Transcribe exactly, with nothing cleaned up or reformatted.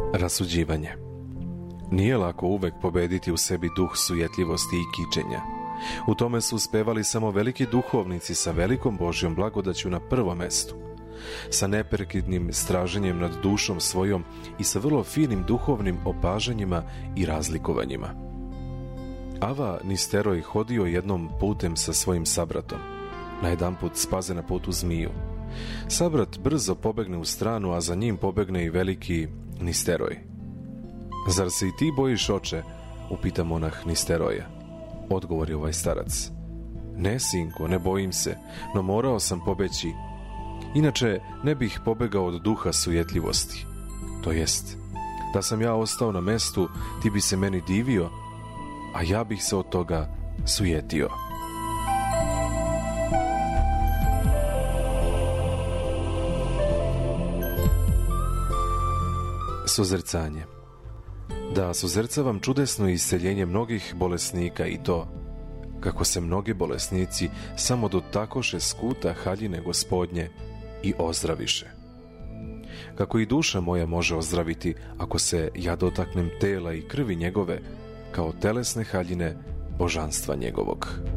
Rasuđivanje. Nije lako uvek pobediti u sebi duh sujetljivosti i kičenja. U tome su uspevali samo veliki duhovnici sa velikom Božjom blagodaću na prvom mestu, sa neprekidnim straženjem nad dušom svojom i sa vrlo finim duhovnim opažanjima i razlikovanjima. Ava Nisteroj hodio jednom putem sa svojim sabratom. Najedanput spaze na putu zmiju. Sabrat brzo pobegne u stranu, a za njim pobegne i veliki Nisteroj. Zar se i ti bojiš, oče? Upita monah Nisteroja. Odgovori ovaj starac. Ne, sinko, ne bojim se, no morao sam pobeći. Inače, ne bih pobegao od duha sujetljivosti. To jest, da sam ja ostao na mestu, ti bi se meni divio, a ja bih se od toga sujetio. Suzrcanje. Da, suzrcavam čudesno isceljenje mnogih bolesnika i to, kako se mnogi bolesnici samo dotakoše skuta haljine Gospodnje i ozdraviše. Kako i duša moja može ozdraviti ako se ja dotaknem tela i krvi njegove kao telesne haljine božanstva njegovog.